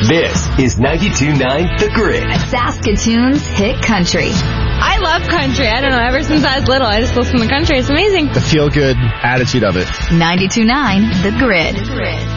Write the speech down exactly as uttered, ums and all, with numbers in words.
This is ninety-two point nine The Grid. Saskatoon's hit country. I love country. I don't know. Ever since I was little, I just listen to country. It's amazing. The feel-good attitude of it. ninety-two point nine The Grid. The Grid.